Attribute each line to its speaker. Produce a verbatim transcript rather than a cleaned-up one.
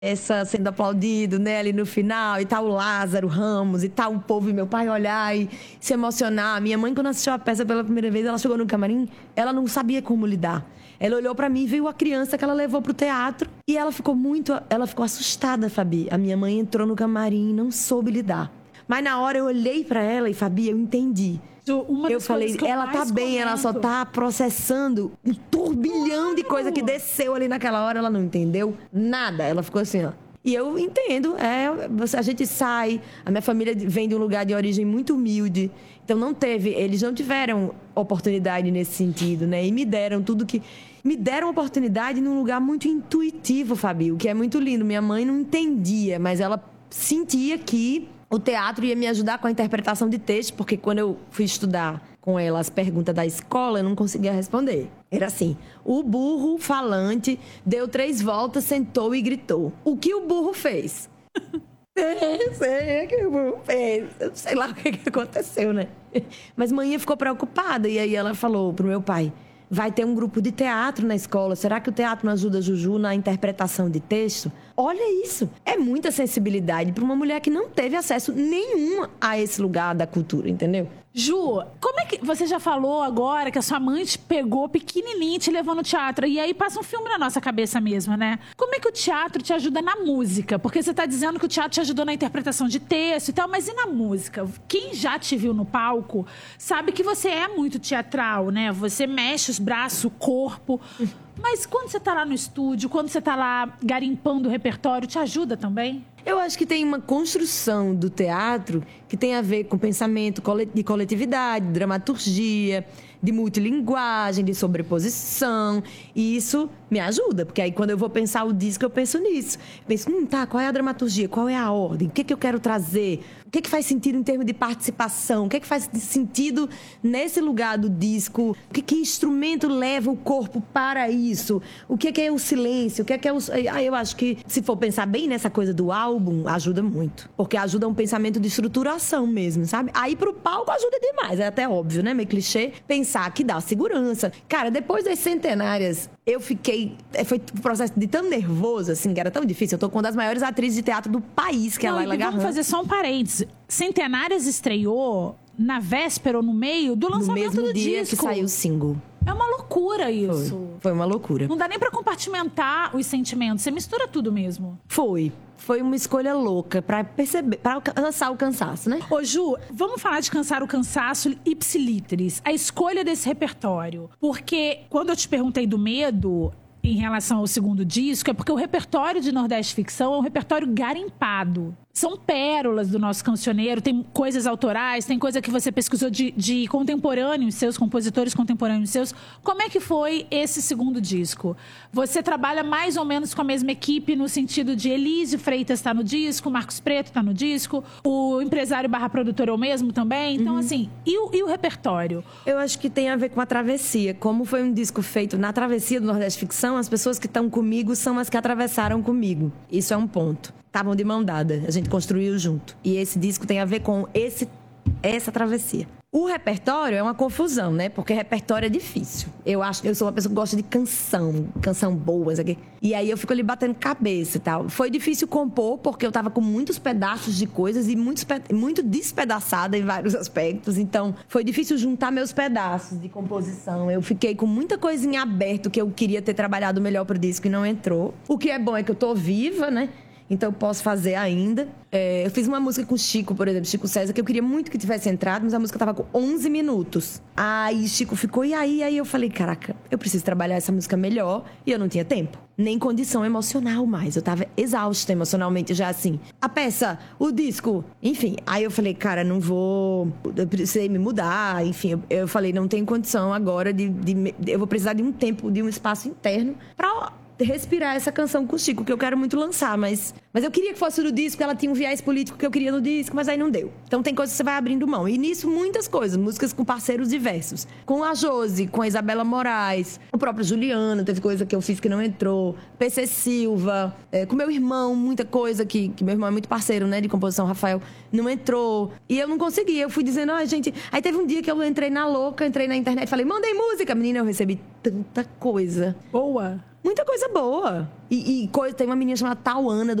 Speaker 1: essa sendo aplaudido, né, ali no final, e tá o Lázaro Ramos, e tá o povo e meu pai olhar e se emocionar. Minha mãe, quando assistiu a peça pela primeira vez, ela chegou no camarim, ela não sabia como lidar. Ela olhou pra mim e viu a criança que ela levou pro teatro, e ela ficou muito, ela ficou assustada, Fabi. A minha mãe entrou no camarim e não soube lidar. Mas na hora eu olhei pra ela e, Fabi, eu entendi.
Speaker 2: Uma
Speaker 1: eu falei,
Speaker 2: eu
Speaker 1: ela tá bem,
Speaker 2: comento.
Speaker 1: ela só tá processando um turbilhão de coisa que desceu ali naquela hora, ela não entendeu nada. Ela ficou assim, ó. E eu entendo, é, a gente sai, a minha família vem de um lugar de origem muito humilde, então não teve, eles não tiveram oportunidade nesse sentido, né? E me deram tudo que... Me deram oportunidade num lugar muito intuitivo, Fabi, o que é muito lindo. Minha mãe não entendia, mas ela sentia que o teatro ia me ajudar com a interpretação de texto, porque quando eu fui estudar com ela as perguntas da escola, eu não conseguia responder. Era assim, o burro falante deu três voltas, sentou e gritou. O que o burro fez? É, sei o que o burro fez. Eu sei lá o que, que aconteceu, né? Mas mãe ficou preocupada, e aí ela falou pro meu pai, vai ter um grupo de teatro na escola. Será que o teatro não ajuda a Juju na interpretação de texto? Olha isso. É muita sensibilidade para uma mulher que não teve acesso nenhum a esse lugar da cultura, entendeu?
Speaker 2: Ju, como é que... Você já falou agora que a sua mãe te pegou pequenininha e te levou no teatro. E aí passa um filme na nossa cabeça mesmo, né? Como é que o teatro te ajuda na música? Porque você tá dizendo que o teatro te ajudou na interpretação de texto e tal, mas e na música? Quem já te viu no palco sabe que você é muito teatral, né? Você mexe os braços, o corpo... Mas quando você tá lá no estúdio, quando você tá lá garimpando o repertório, te ajuda também?
Speaker 1: Eu acho que tem uma construção do teatro que tem a ver com pensamento de coletividade, dramaturgia, de multilinguagem, de sobreposição. E isso me ajuda, porque aí quando eu vou pensar o disco, eu penso nisso. Eu penso, hum, tá, qual é a dramaturgia? Qual é a ordem? O que é que eu quero trazer? O que é que faz sentido em termos de participação? O que é que faz sentido nesse lugar do disco? Que, que instrumento leva o corpo para isso? O que é que é o silêncio? O que é que é o... Ah, eu acho que, se for pensar bem nessa coisa do álbum, ajuda muito. Porque ajuda um pensamento de estruturação mesmo, sabe? Aí pro palco ajuda demais. É até óbvio, né? Meio clichê. Pensar que dá segurança. Cara, depois das centenárias, eu fiquei... Foi um processo de tão nervoso, assim, que era tão difícil. Eu tô com uma das maiores atrizes de teatro do país, que é a Laila Garrão.
Speaker 2: Vamos fazer só um parênteses. Centenárias estreou na véspera ou no meio do lançamento do disco.
Speaker 1: No mesmo dia que saiu o single.
Speaker 2: É uma loucura isso.
Speaker 1: Foi, foi uma loucura.
Speaker 2: Não dá nem pra compartimentar os sentimentos. Você mistura tudo mesmo.
Speaker 1: Foi. Foi uma escolha louca pra perceber, pra alcançar o cansaço, né?
Speaker 2: Ô, Ju, vamos falar de cansar o cansaço ipsiliteris. A escolha desse repertório. Porque quando eu te perguntei do medo... em relação ao segundo disco, é porque o repertório de Nordeste Ficção é um repertório garimpado. São pérolas do nosso cancioneiro, tem coisas autorais, tem coisa que você pesquisou de, de contemporâneos seus, compositores contemporâneos seus. Como é que foi esse segundo disco? Você trabalha mais ou menos com a mesma equipe no sentido de Elise Freitas está no disco, Marcos Preto está no disco, o empresário barra produtor é o mesmo também? Então, uhum. assim, e o, e o repertório?
Speaker 1: Eu acho que tem a ver com a travessia. Como foi um disco feito na travessia do Nordeste Ficção, as pessoas que estão comigo são as que atravessaram comigo. Isso é um ponto. Estavam de mão dada, a gente construiu junto. E esse disco tem a ver com esse, essa travessia. O repertório é uma confusão, né? Porque repertório é difícil. Eu acho, eu sou uma pessoa que gosta de canção, canção boa, isso aqui. E aí eu fico ali batendo cabeça e tal. Foi difícil compor, porque eu tava com muitos pedaços de coisas e muito, muito despedaçada em vários aspectos. Então, foi difícil juntar meus pedaços de composição. Eu fiquei com muita coisa em aberto que eu queria ter trabalhado melhor pro disco e não entrou. O que é bom é que eu tô viva, né? Então eu posso fazer ainda. É, eu fiz uma música com o Chico, por exemplo, Chico César, que eu queria muito que tivesse entrado, mas a música tava com onze minutos. Aí Chico ficou, e aí? Aí eu falei, caraca, eu preciso trabalhar essa música melhor. E eu não tinha tempo, nem condição emocional mais. Eu tava exausta emocionalmente já, assim. A peça, o disco, enfim. Aí eu falei, cara, não vou... Eu precisei me mudar, enfim. Eu, eu falei, não tenho condição agora de, de... Eu vou precisar de um tempo, de um espaço interno pra... respirar essa canção com o Chico, que eu quero muito lançar, mas, mas eu queria que fosse no disco, ela tinha um viés político que eu queria no disco, mas aí não deu. Então tem coisas que você vai abrindo mão. E nisso, muitas coisas, músicas com parceiros diversos. Com a Josi, com a Isabela Moraes, o próprio Juliano, teve coisa que eu fiz que não entrou, P C Silva, é, com meu irmão, muita coisa que, que meu irmão é muito parceiro, né, de composição, Rafael, não entrou. E eu não consegui, eu fui dizendo, ai, gente... Aí teve um dia que eu entrei na louca, entrei na internet, falei, mandei música. Menina, eu recebi tanta coisa.
Speaker 2: Boa.
Speaker 1: Muita coisa boa. E, e coisa, tem uma menina chamada Tauana,